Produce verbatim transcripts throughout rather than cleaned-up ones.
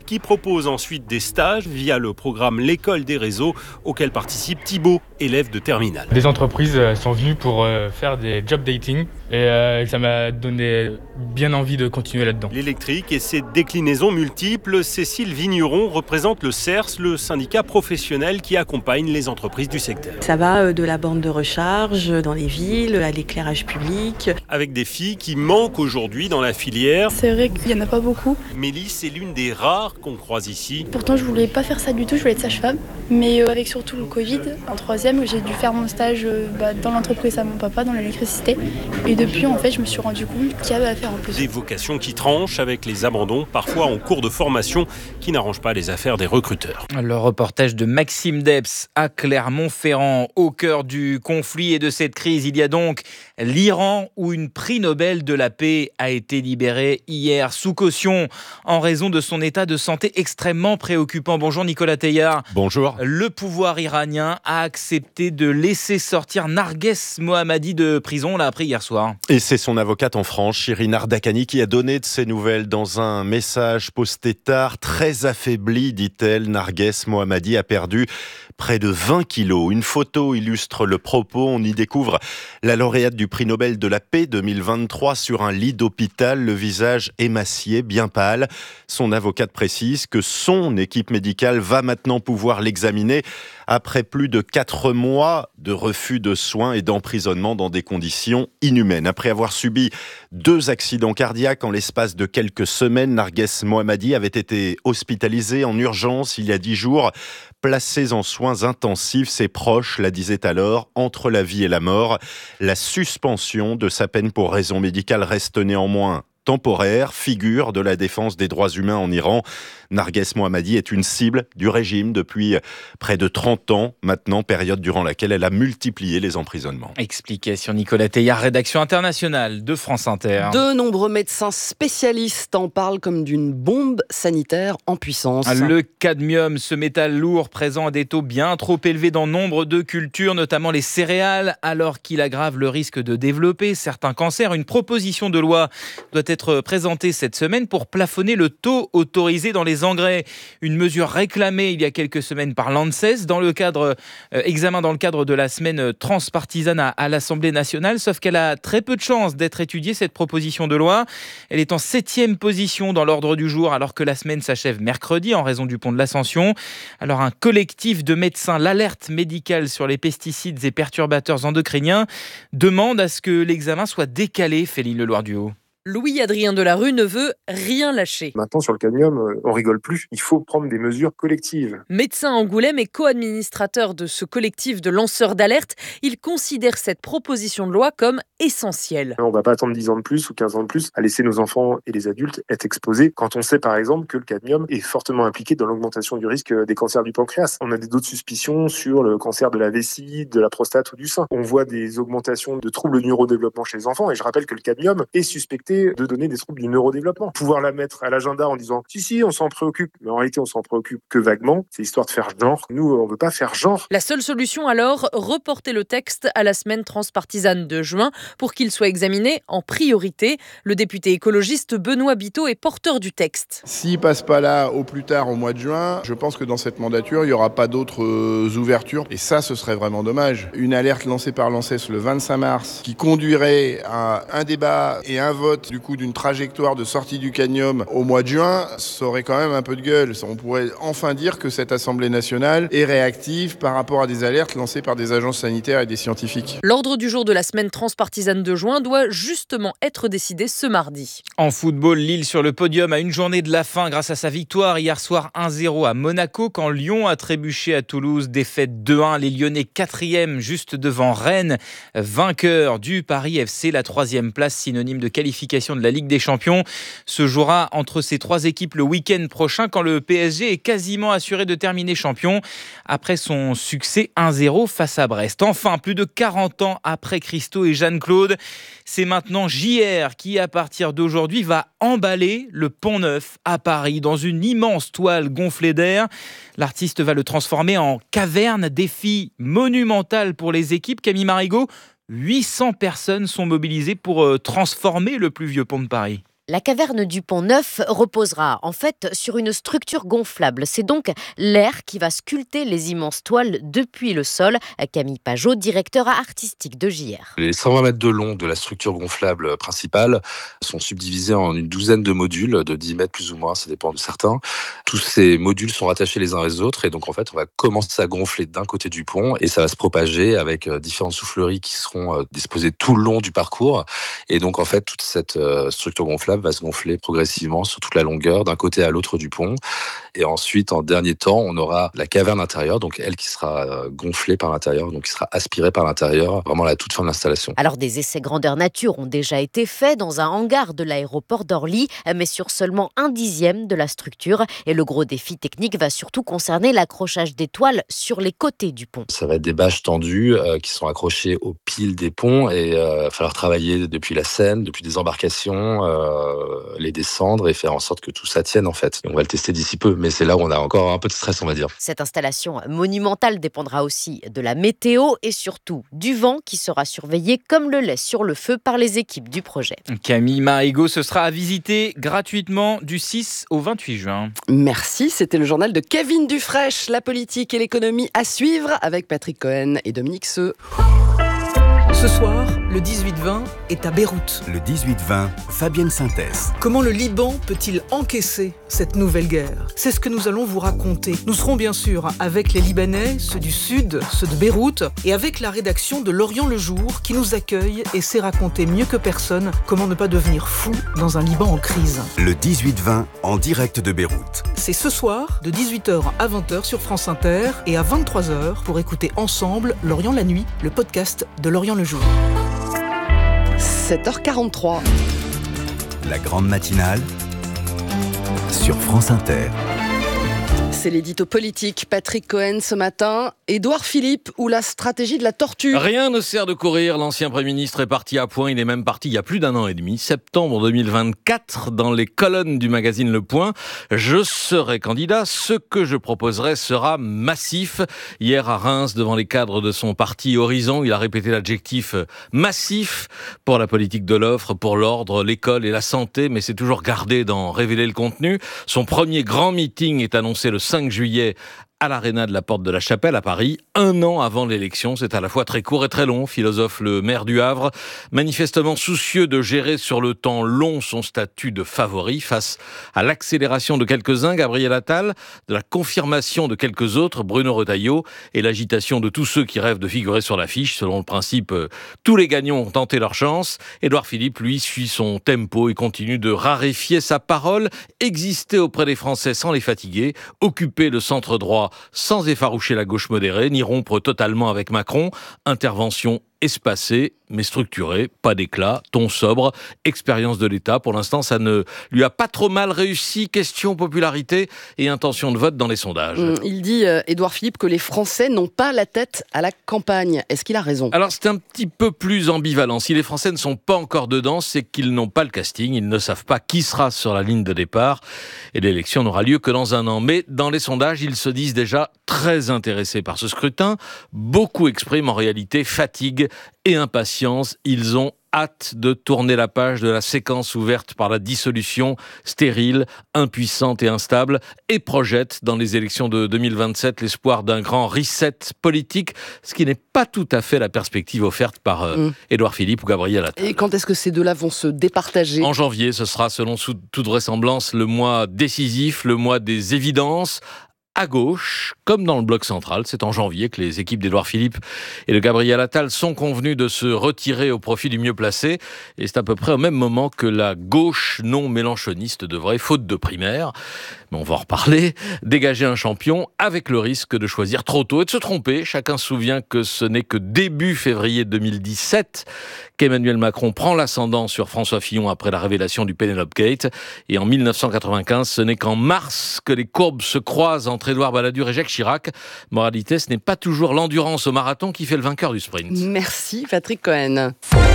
qui propose ensuite des stages via le programme L'école des réseaux auquel participe Thibaut, élève de terminale. Des entreprises sont venues pour faire des job dating et ça m'a donné bien envie de continuer là-dedans. L'électrique et ses déclinaisons multiples, Cécile Vigneron représente le C E R S, le syndicat professionnel qui accompagne les entreprises du secteur. Ça va de la borne de recharge dans les villes à l'éclairage public. Avec des filles qui manquent aujourd'hui dans la filière. C'est vrai qu'il n'y en a pas beaucoup. Mélisse est l'une des rares qu'on croise ici. Pourtant, je voulais pas faire ça du tout, je voulais être sage-femme. Mais avec surtout le Covid, en troisième, j'ai dû faire mon stage bah, dans l'entreprise à mon papa, dans l'électricité. Et depuis, en fait, je me suis rendu compte qu'il y avait à faire en plus. Des vocations qui tranchent avec les abandons, parfois en cours de formation, qui n'arrangent pas les affaires des recruteurs. Le reportage de Maxime Debs à Clermont-Ferrand. Au cœur du conflit et de cette crise, il y a donc l'Iran où une prix Nobel de la paix a été libérée hier sous caution en raison de son état de santé extrêmement préoccupant. Bonjour Nicolas Teilhard. Bonjour. Le pouvoir iranien a accepté de laisser sortir Narges Mohammadi de prison, on l'a appris hier soir. Et c'est son avocate en France, Shirin Ardakani, qui a donné de ses nouvelles dans un message posté tard. Très affaibli, dit-elle, Narges Mohammadi a perdu près de vingt kilos. Une photo illustre le propos. On y découvre la lauréate du prix Nobel de la paix deux mille vingt-trois sur un lit d'hôpital, le visage émacié, bien pâle. Son avocate précise que son équipe médicale va maintenant pouvoir l'examiner après plus de quatre mois de refus de soins et d'emprisonnement dans des conditions inhumaines. Après avoir subi deux accidents cardiaques en l'espace de quelques semaines, Narges Mohammadi avait été hospitalisée en urgence il y a dix jours, placée en soins intensifs. Ses proches la disaient alors, entre la vie et la mort. La suspension de sa peine pour raison médicale reste néanmoins temporaire, figure de la défense des droits humains en Iran. Narges Mohammadi est une cible du régime depuis près de trente ans maintenant, période durant laquelle elle a multiplié les emprisonnements. Explication Nicolas Teilhard, rédaction internationale de France Inter. De nombreux médecins spécialistes en parlent comme d'une bombe sanitaire en puissance. Le cadmium, ce métal lourd présent à des taux bien trop élevés dans nombre de cultures, notamment les céréales, alors qu'il aggrave le risque de développer certains cancers. Une proposition de loi doit être être présentée cette semaine pour plafonner le taux autorisé dans les engrais. Une mesure réclamée il y a quelques semaines par l'ANSES dans le cadre, euh, examen dans le cadre de la semaine transpartisane à, à l'Assemblée nationale, sauf qu'elle a très peu de chances d'être étudiée, cette proposition de loi. Elle est en septième position dans l'ordre du jour alors que la semaine s'achève mercredi en raison du pont de l'Ascension. Alors un collectif de médecins, l'alerte médicale sur les pesticides et perturbateurs endocriniens, demande à ce que l'examen soit décalé, Féline Leloir-Duhaut. Louis-Adrien Delarue ne veut rien lâcher. Maintenant, sur le cadmium, on rigole plus. Il faut prendre des mesures collectives. Médecin à Angoulême et co-administrateur de ce collectif de lanceurs d'alerte, il considère cette proposition de loi comme essentielle. On ne va pas attendre dix ans de plus ou quinze ans de plus à laisser nos enfants et les adultes être exposés quand on sait par exemple que le cadmium est fortement impliqué dans l'augmentation du risque des cancers du pancréas. On a d'autres suspicions sur le cancer de la vessie, de la prostate ou du sein. On voit des augmentations de troubles du neurodéveloppement chez les enfants et je rappelle que le cadmium est suspecté de donner des troubles du neurodéveloppement. Pouvoir la mettre à l'agenda en disant si si on s'en préoccupe, mais en réalité on s'en préoccupe que vaguement, c'est histoire de faire genre. Nous on veut pas faire genre. La seule solution alors, reporter le texte à la semaine transpartisane de juin pour qu'il soit examiné en priorité. Le député écologiste Benoît Biteau est porteur du texte. S'il passe pas là au plus tard au mois de juin, je pense que dans cette mandature il y aura pas d'autres euh, ouvertures et ça ce serait vraiment dommage. Une alerte lancée par l'ANSES le vingt-cinq mars qui conduirait à un débat et un vote du coup d'une trajectoire de sortie du cadmium au mois de juin, ça aurait quand même un peu de gueule. On pourrait enfin dire que cette Assemblée nationale est réactive par rapport à des alertes lancées par des agences sanitaires et des scientifiques. L'ordre du jour de la semaine transpartisane de juin doit justement être décidé ce mardi. En football, Lille sur le podium à une journée de la fin grâce à sa victoire hier soir un zéro à Monaco quand Lyon a trébuché à Toulouse. Défaite deux un, les Lyonnais quatrième juste devant Rennes, vainqueur du Paris F C. La troisième place synonyme de qualification de la Ligue des Champions se jouera entre ces trois équipes le week-end prochain quand le P S G est quasiment assuré de terminer champion après son succès un zéro face à Brest. Enfin, plus de quarante ans après Christo et Jeanne-Claude, c'est maintenant J R qui, à partir d'aujourd'hui, va emballer le Pont Neuf à Paris dans une immense toile gonflée d'air. L'artiste va le transformer en caverne, défi monumental pour les équipes. Camille Marigot, huit cents personnes sont mobilisées pour transformer le plus vieux pont de Paris. La caverne du Pont-Neuf reposera en fait sur une structure gonflable. C'est donc l'air qui va sculpter les immenses toiles depuis le sol. Camille Pajot, directeur artistique de J R. Les cent vingt mètres de long de la structure gonflable principale sont subdivisés en une douzaine de modules de dix mètres plus ou moins, ça dépend de certains. Tous ces modules sont rattachés les uns aux autres et donc en fait on va commencer à gonfler d'un côté du pont et ça va se propager avec différentes souffleries qui seront disposées tout le long du parcours. Et donc en fait toute cette structure gonflable va se gonfler progressivement sur toute la longueur d'un côté à l'autre du pont. Et ensuite en dernier temps on aura la caverne intérieure, donc elle qui sera gonflée par l'intérieur, donc qui sera aspirée par l'intérieur, vraiment à la toute fin de l'installation. Alors des essais grandeur nature ont déjà été faits dans un hangar de l'aéroport d'Orly, mais sur seulement un dixième de la structure. Et le gros défi technique va surtout concerner l'accrochage des toiles sur les côtés du pont. Ça va être des bâches tendues euh, qui sont accrochées aux piles des ponts et il euh, va falloir travailler depuis la Seine, depuis des embarcations, euh, les descendre et faire en sorte que tout ça tienne en fait. Et on va le tester d'ici peu, mais c'est là où on a encore un peu de stress, on va dire. Cette installation monumentale dépendra aussi de la météo et surtout du vent qui sera surveillé comme le lait sur le feu par les équipes du projet. Camille Marigot, ce sera à visiter gratuitement du six au vingt-huit juin. Merci, c'était le journal de Kevin Dufraîche. La politique et l'économie à suivre avec Patrick Cohen et Dominique Seux. Ce soir, le dix-huit vingt est à Beyrouth. Le dix-huit vingt, Fabienne Synthèse. Comment le Liban peut-il encaisser cette nouvelle guerre ? C'est ce que nous allons vous raconter. Nous serons bien sûr avec les Libanais, ceux du Sud, ceux de Beyrouth, et avec la rédaction de L'Orient le Jour qui nous accueille et sait raconter mieux que personne comment ne pas devenir fou dans un Liban en crise. Le dix-huit vingt en direct de Beyrouth. C'est ce soir de dix-huit heures à vingt heures sur France Inter et à vingt-trois heures pour écouter ensemble L'Orient la nuit, le podcast de L'Orient le Jour. sept heures quarante-trois. La grande matinale sur France Inter. C'est l'édito politique. Patrick Cohen ce matin. Édouard Philippe ou la stratégie de la tortue. Rien ne sert de courir. L'ancien Premier ministre est parti à point. Il est même parti il y a plus d'un an et demi, septembre deux mille vingt-quatre, dans les colonnes du magazine Le Point. Je serai candidat. Ce que je proposerai sera massif. Hier à Reims, devant les cadres de son parti Horizon, il a répété l'adjectif massif pour la politique de l'offre, pour l'ordre, l'école et la santé, mais c'est toujours gardé d'en révéler le contenu. Son premier grand meeting est annoncé le cinq juillet à l'Arena de la Porte de la Chapelle à Paris, un an avant l'élection. C'est à la fois très court et très long, philosophe le maire du Havre, manifestement soucieux de gérer sur le temps long son statut de favori face à l'accélération de quelques-uns, Gabriel Attal, de la confirmation de quelques autres, Bruno Retailleau, et l'agitation de tous ceux qui rêvent de figurer sur l'affiche, selon le principe euh, tous les gagnants ont tenté leur chance. Édouard Philippe, lui, suit son tempo et continue de raréfier sa parole, exister auprès des Français sans les fatiguer, occuper le centre droit sans effaroucher la gauche modérée, ni rompre totalement avec Macron. Intervention espacée, mais structurée, pas d'éclat, ton sobre, expérience de l'État. Pour l'instant, ça ne lui a pas trop mal réussi. Question popularité et intention de vote dans les sondages. Mmh, il dit, euh, Édouard Philippe, que les Français n'ont pas la tête à la campagne. Est-ce qu'il a raison ? Alors, c'est un petit peu plus ambivalent. Si les Français ne sont pas encore dedans, c'est qu'ils n'ont pas le casting. Ils ne savent pas qui sera sur la ligne de départ. Et l'élection n'aura lieu que dans un an. Mais dans les sondages, ils se disent déjà très intéressés par ce scrutin. Beaucoup expriment en réalité fatigue et impatience. Ils ont hâte de tourner la page de la séquence ouverte par la dissolution stérile, impuissante et instable, et projettent dans les élections de deux mille vingt-sept l'espoir d'un grand reset politique, ce qui n'est pas tout à fait la perspective offerte par euh, mmh. Édouard Philippe ou Gabriel Attal. Et quand est-ce que ces deux-là vont se départager ? En janvier, ce sera selon toute vraisemblance le mois décisif, le mois des évidences. À gauche, comme dans le bloc central, c'est en janvier que les équipes d'Édouard Philippe et de Gabriel Attal sont convenues de se retirer au profit du mieux placé. Et c'est à peu près au même moment que la gauche non mélenchoniste devrait, faute de primaire, mais on va en reparler, dégager un champion avec le risque de choisir trop tôt et de se tromper. Chacun se souvient que ce n'est que début février deux mille dix-sept qu'Emmanuel Macron prend l'ascendant sur François Fillon après la révélation du Penelope Gate. Et en mille neuf cent quatre-vingt-quinze, ce n'est qu'en mars que les courbes se croisent entre Édouard Balladur et Jacques Chirac. Moralité, ce n'est pas toujours l'endurance au marathon qui fait le vainqueur du sprint. Merci Patrick Cohen.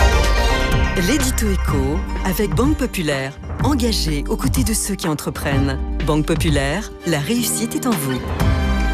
L'édito éco avec Banque Populaire, engagée aux côtés de ceux qui entreprennent. Banque Populaire, la réussite est en vous.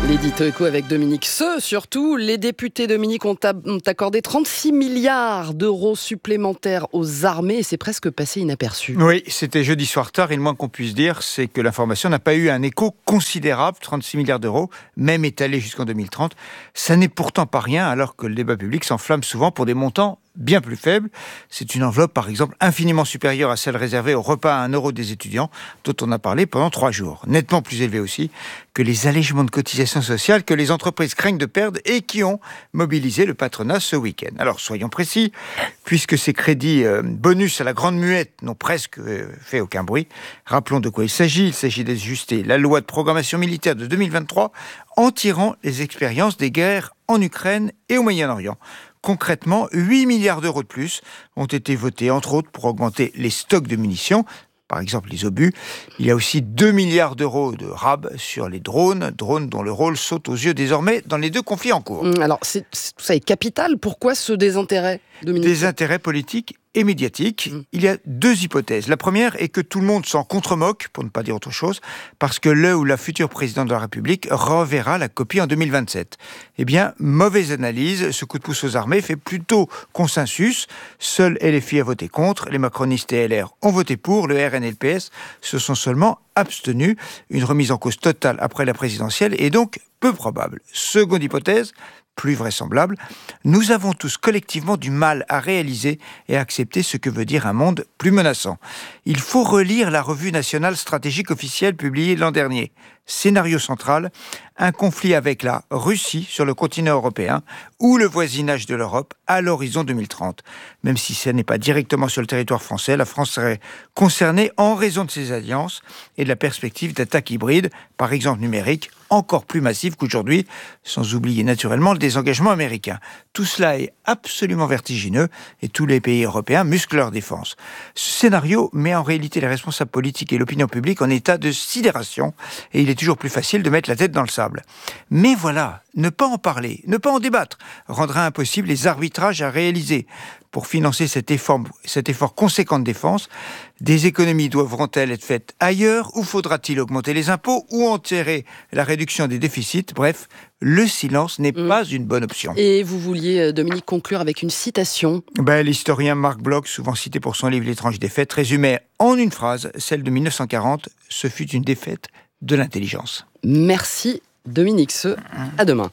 L'édito éco avec Dominique Seux. Surtout, les députés, Dominique, ont, ont accordé trente-six milliards d'euros supplémentaires aux armées et c'est presque passé inaperçu. Oui, c'était jeudi soir tard et le moins qu'on puisse dire, c'est que l'information n'a pas eu un écho considérable. trente-six milliards d'euros, même étalés jusqu'en deux mille trente. Ça n'est pourtant pas rien alors que le débat public s'enflamme souvent pour des montants bien plus faible. C'est une enveloppe, par exemple, infiniment supérieure à celle réservée au repas à un euro des étudiants, dont on a parlé pendant trois jours. Nettement plus élevée aussi que les allègements de cotisations sociales que les entreprises craignent de perdre et qui ont mobilisé le patronat ce week-end. Alors, soyons précis, puisque ces crédits euh, bonus à la grande muette n'ont presque euh, fait aucun bruit. Rappelons de quoi il s'agit. Il s'agit d'ajuster la loi de programmation militaire de deux mille vingt-trois en tirant les expériences des guerres en Ukraine et au Moyen-Orient. Concrètement, huit milliards d'euros de plus ont été votés, entre autres, pour augmenter les stocks de munitions, par exemple les obus. Il y a aussi deux milliards d'euros de rab sur les drones, drones dont le rôle saute aux yeux désormais dans les deux conflits en cours. Alors, c'est, c'est, tout ça est capital. Pourquoi ce désintérêt, Dominique ? Des intérêts politiques et médiatiques. Mmh. Il y a deux hypothèses. La première est que tout le monde s'en contre-moque, pour ne pas dire autre chose, parce que le ou la future présidente de la République reverra la copie en deux mille vingt-sept. Eh bien, mauvaise analyse, ce coup de pouce aux armées fait plutôt consensus. Seuls L F I a voté contre, les macronistes et L R ont voté pour, le R N et le P S se sont seulement abstenus. Une remise en cause totale après la présidentielle est donc peu probable. Seconde hypothèse, plus vraisemblable, nous avons tous collectivement du mal à réaliser et à accepter ce que veut dire un monde plus menaçant. Il faut relire la revue nationale stratégique officielle publiée l'an dernier. Scénario central, un conflit avec la Russie sur le continent européen ou le voisinage de l'Europe à l'horizon deux mille trente. Même si ce n'est pas directement sur le territoire français, la France serait concernée en raison de ses alliances et de la perspective d'attaques hybrides, par exemple numériques, encore plus massives qu'aujourd'hui, sans oublier naturellement le désengagement américain. Tout cela est absolument vertigineux et tous les pays européens musclent leur défense. Ce scénario met en réalité les responsables politiques et l'opinion publique en état de sidération et il est toujours plus facile de mettre la tête dans le sable. Mais voilà, ne pas en parler, ne pas en débattre, rendra impossible les arbitrages à réaliser. Pour financer cet effort, cet effort conséquent de défense, des économies devront-elles être faites ailleurs ou faudra-t-il augmenter les impôts ou enterrer la réduction des déficits ? Bref, le silence n'est mmh. pas une bonne option. Et vous vouliez, Dominique, conclure avec une citation ? ben, L'historien Marc Bloch, souvent cité pour son livre L'étrange défaite, résumait en une phrase, celle de mille neuf cent quarante, ce fut une défaite de l'intelligence. Merci Dominique Seux, à demain.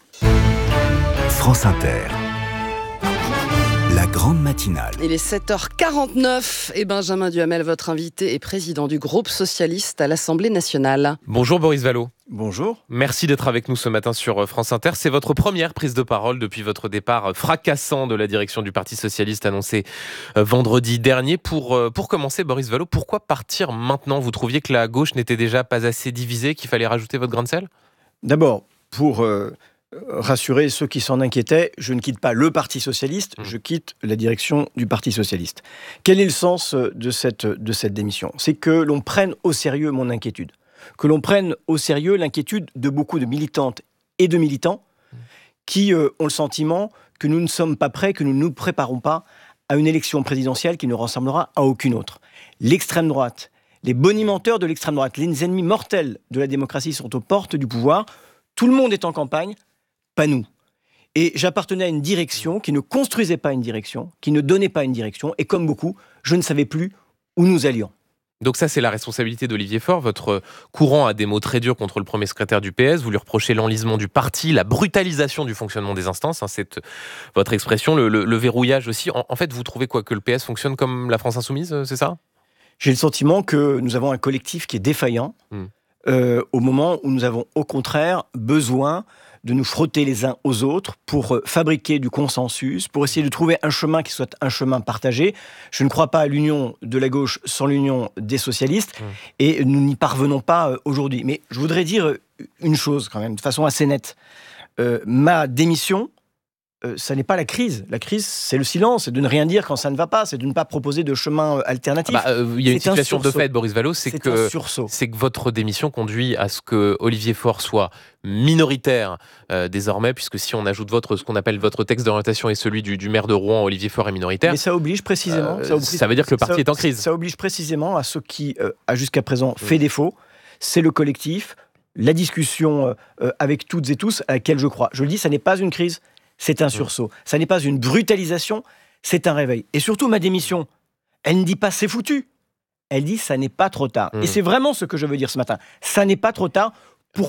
France Inter. La grande matinale. Il est sept heures quarante-neuf et Benjamin Duhamel, votre invité, est président du groupe socialiste à l'Assemblée nationale. Bonjour Boris Vallaud. Bonjour. Merci d'être avec nous ce matin sur France Inter. C'est votre première prise de parole depuis votre départ fracassant de la direction du Parti socialiste annoncé vendredi dernier. Pour, pour commencer, Boris Vallaud, pourquoi partir maintenant ? Vous trouviez que la gauche n'était déjà pas assez divisée, qu'il fallait rajouter votre grain de sel ? D'abord, pour... Euh... rassurer ceux qui s'en inquiétaient, je ne quitte pas le Parti socialiste, je quitte la direction du Parti socialiste. Quel est le sens de cette, de cette démission ? C'est que l'on prenne au sérieux mon inquiétude. Que l'on prenne au sérieux l'inquiétude de beaucoup de militantes et de militants qui euh, ont le sentiment que nous ne sommes pas prêts, que nous ne nous préparons pas à une élection présidentielle qui ne ressemblera à aucune autre. L'extrême droite, les bonimenteurs de l'extrême droite, les ennemis mortels de la démocratie sont aux portes du pouvoir. Tout le monde est en campagne. Pas nous. Et j'appartenais à une direction qui ne construisait pas une direction, qui ne donnait pas une direction, et comme beaucoup, je ne savais plus où nous allions. Donc ça, c'est la responsabilité d'Olivier Faure. Votre courant a des mots très durs contre le premier secrétaire du P S. Vous lui reprochez l'enlisement du parti, la brutalisation du fonctionnement des instances. Hein, c'est votre expression, le, le, le verrouillage aussi. En, en fait, vous trouvez quoi, que le P S fonctionne comme la France insoumise, c'est ça ? J'ai le sentiment que nous avons un collectif qui est défaillant, mmh. euh, au moment où nous avons au contraire besoin de nous frotter les uns aux autres pour fabriquer du consensus, pour essayer de trouver un chemin qui soit un chemin partagé. Je ne crois pas à l'union de la gauche sans l'union des socialistes, mmh. et nous n'y parvenons pas aujourd'hui. Mais je voudrais dire une chose quand même, de façon assez nette. Euh, ma démission, euh, ça n'est pas la crise. La crise, c'est le silence, c'est de ne rien dire quand ça ne va pas, c'est de ne pas proposer de chemin alternatif. Ah bah, euh, il y a une c'est situation de fait, Boris Vallaud, c'est, c'est que, c'est que votre démission conduit à ce que Olivier Faure soit minoritaire euh, désormais, puisque si on ajoute votre, ce qu'on appelle votre texte d'orientation et celui du, du maire de Rouen, Olivier Faure est minoritaire. Mais ça oblige précisément... Euh, ça, oblige, ça veut dire que le parti ça, est en crise. Ça oblige précisément à ce qui euh, a jusqu'à présent fait mmh. défaut, c'est le collectif, la discussion euh, avec toutes et tous à laquelle je crois. Je le dis, ça n'est pas une crise, c'est un sursaut. Ça n'est pas une brutalisation, c'est un réveil. Et surtout, ma démission, elle ne dit pas c'est foutu. Elle dit ça n'est pas trop tard. Mmh. Et c'est vraiment ce que je veux dire ce matin. Ça n'est pas trop tard